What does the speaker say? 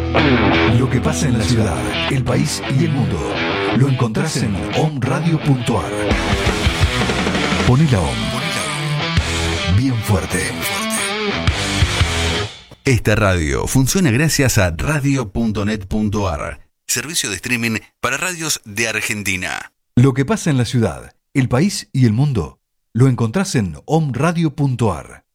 Lo que pasa en la ciudad, el país y el mundo lo encontrás en omradio.ar. Poné la OM bien fuerte. Esta radio funciona gracias a radio.net.ar, servicio de streaming para radios de Argentina. Lo que pasa en la ciudad, el país y el mundo lo encontrás en omradio.ar.